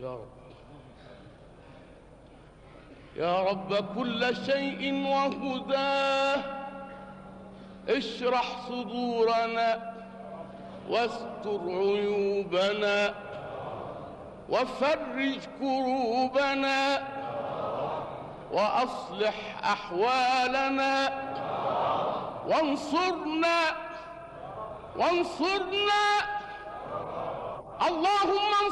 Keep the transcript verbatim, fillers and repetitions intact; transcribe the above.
يا رب يا رب كل شيء وهداه، اشرح صدورنا واستر عيوبنا وفرج كروبنا وأصلح أحوالنا وانصرنا وانصرنا اللهم